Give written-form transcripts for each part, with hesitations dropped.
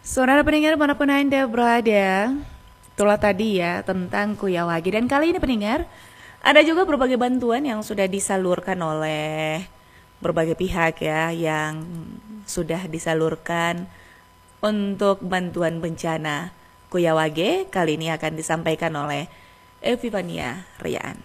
Saudara pendengar manapun Anda berada, itulah tadi ya tentang Kuyawagi. Dan kali ini pendengar, ada juga berbagai bantuan yang sudah disalurkan oleh berbagai pihak ya, yang sudah disalurkan untuk bantuan bencana Kuyawagi. Kali ini akan disampaikan oleh Evivania Rian.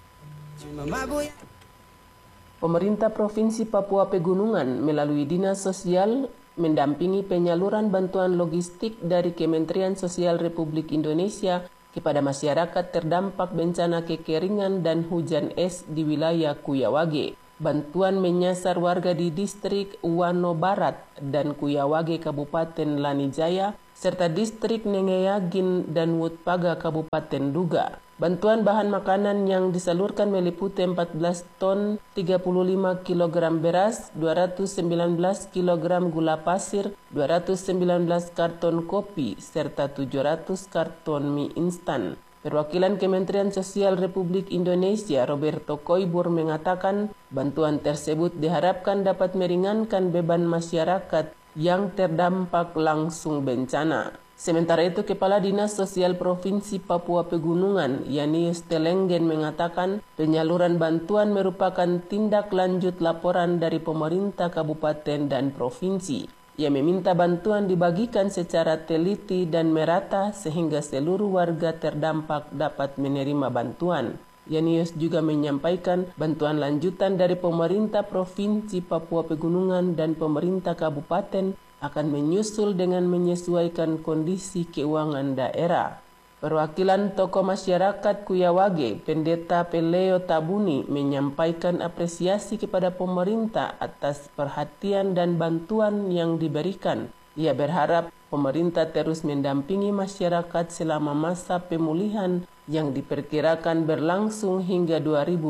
Pemerintah Provinsi Papua Pegunungan melalui Dinas Sosial mendampingi penyaluran bantuan logistik dari Kementerian Sosial Republik Indonesia kepada masyarakat terdampak bencana kekeringan dan hujan es di wilayah Kuyawagi. Bantuan menyasar warga di distrik Wano Barat dan Kuyawagi Kabupaten Lanijaya serta distrik Nengeyagin dan Wutpaga Kabupaten Duga. Bantuan bahan makanan yang disalurkan meliputi 14 ton 35 kg beras, 219 kg gula pasir, 219 karton kopi, serta 700 karton mie instan. Perwakilan Kementerian Sosial Republik Indonesia Roberto Koibur mengatakan bantuan tersebut diharapkan dapat meringankan beban masyarakat yang terdampak langsung bencana. Sementara itu, Kepala Dinas Sosial Provinsi Papua Pegunungan, Yanius Telenggen mengatakan penyaluran bantuan merupakan tindak lanjut laporan dari pemerintah kabupaten dan provinsi. Ia meminta bantuan dibagikan secara teliti dan merata sehingga seluruh warga terdampak dapat menerima bantuan. Yanius juga menyampaikan bantuan lanjutan dari pemerintah Provinsi Papua Pegunungan dan pemerintah kabupaten akan menyusul dengan menyesuaikan kondisi keuangan daerah. Perwakilan tokoh masyarakat Kuyawagi, Pendeta Peleo Tabuni, menyampaikan apresiasi kepada pemerintah atas perhatian dan bantuan yang diberikan. Ia berharap pemerintah terus mendampingi masyarakat selama masa pemulihan yang diperkirakan berlangsung hingga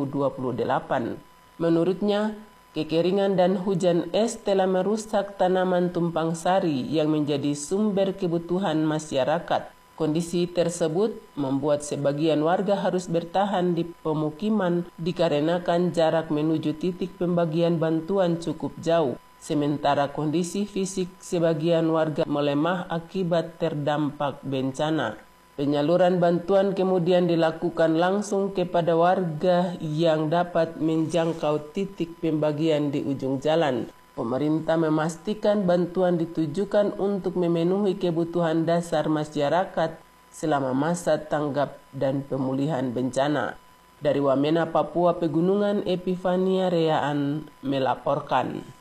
2028. Menurutnya, kekeringan dan hujan es telah merusak tanaman tumpang sari yang menjadi sumber kebutuhan masyarakat. Kondisi tersebut membuat sebagian warga harus bertahan di pemukiman dikarenakan jarak menuju titik pembagian bantuan cukup jauh. Sementara kondisi fisik sebagian warga melemah akibat terdampak bencana. Penyaluran bantuan kemudian dilakukan langsung kepada warga yang dapat menjangkau titik pembagian di ujung jalan. Pemerintah memastikan bantuan ditujukan untuk memenuhi kebutuhan dasar masyarakat selama masa tanggap dan pemulihan bencana. Dari Wamena, Papua Pegunungan, Epifania Reaan melaporkan.